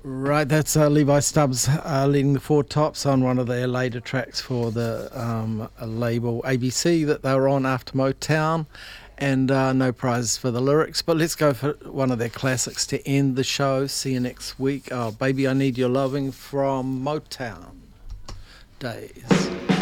Right, that's Levi Stubbs leading the Four Tops on one of their later tracks for the label ABC that they were on after Motown, and no prizes for the lyrics. But let's go for one of their classics to end the show. See you next week. Oh, Baby, I Need Your Loving from Motown days.